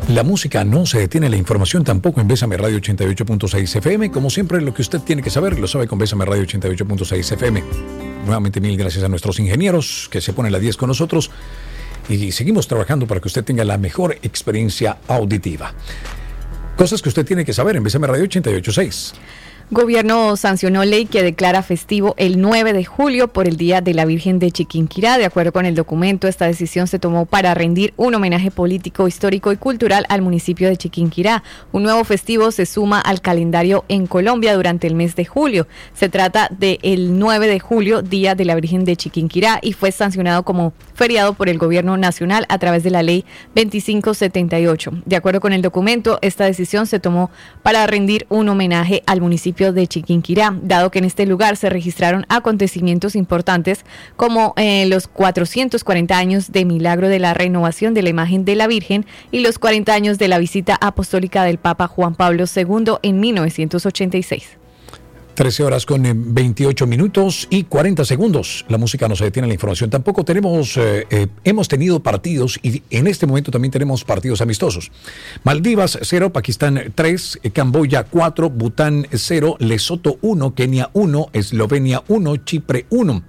La música no se detiene, la información tampoco en Bésame Radio 88.6 FM. Como siempre, lo que usted tiene que saber, lo sabe con Bésame Radio 88.6 FM. Nuevamente, mil gracias a nuestros ingenieros que se ponen la 10 con nosotros. Y seguimos trabajando para que usted tenga la mejor experiencia auditiva. Cosas que usted tiene que saber en Bésame Radio 88.6. Gobierno sancionó ley que declara festivo el 9 de julio por el Día de la Virgen de Chiquinquirá. De acuerdo con el documento, esta decisión se tomó para rendir un homenaje político, histórico y cultural al municipio de Chiquinquirá. Un nuevo festivo se suma al calendario en Colombia durante el mes de julio. Se trata del 9 de julio, Día de la Virgen de Chiquinquirá, y fue sancionado como feriado por el Gobierno Nacional a través de la Ley 2578. De acuerdo con el documento, esta decisión se tomó para rendir un homenaje al municipio de Chiquinquirá, dado que en este lugar se registraron acontecimientos importantes como los 440 años de milagro de la renovación de la imagen de la Virgen y los 40 años de la visita apostólica del Papa Juan Pablo II en 1986. 13 horas con 28 minutos y 40 segundos. La música no se detiene, la información tampoco. Hemos tenido partidos y en este momento también tenemos partidos amistosos. Maldivas 0, Pakistán 3, Camboya 4, Bután 0, Lesoto 1, Kenia 1, Eslovenia 1, Chipre 1,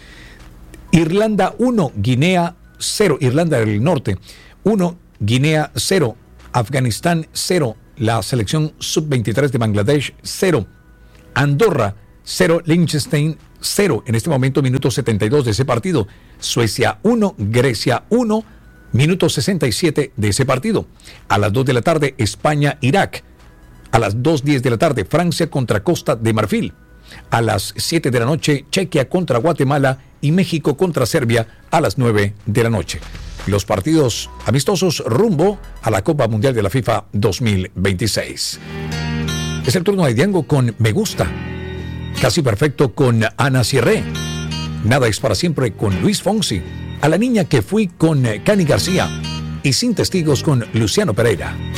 Irlanda 1, Guinea 0, Irlanda del Norte 1, Guinea 0, Afganistán 0, la selección sub-23 de Bangladesh 0, Andorra 0, Liechtenstein 0, en este momento minuto 72 de ese partido. Suecia 1, Grecia 1, minuto 67 de ese partido. A las 2 de la tarde, España, Irak. A las 2:10 de la tarde, Francia contra Costa de Marfil. A las 7 de la noche, Chequia contra Guatemala y México contra Serbia a las 9 de la noche. Los partidos amistosos rumbo a la Copa Mundial de la FIFA 2026. Es el turno de Diango con Me Gusta. Casi Perfecto con Ana Sierré. Nada es para siempre con Luis Fonsi. A la niña que fui con Cani García. Y Sin Testigos con Luciano Pereira.